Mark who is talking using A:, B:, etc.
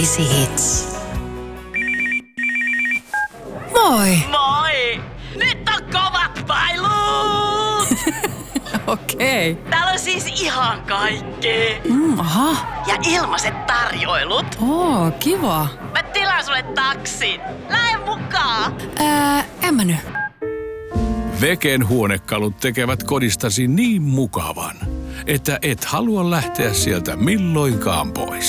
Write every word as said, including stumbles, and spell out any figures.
A: Easy Hits. Moi!
B: Moi! Nyt on kovat pailut!
A: Okei. Okay.
B: Täällä on siis ihan kaikki.
A: Mm, aha.
B: Ja ilmaiset tarjoilut.
A: Oo, kiva.
B: Mä tilaan sulle taksin. Lähde mukaan!
A: Ää, en mä nyt.
C: Veken huonekalut tekevät kodistasi niin mukavan, että et halua lähteä sieltä milloinkaan pois.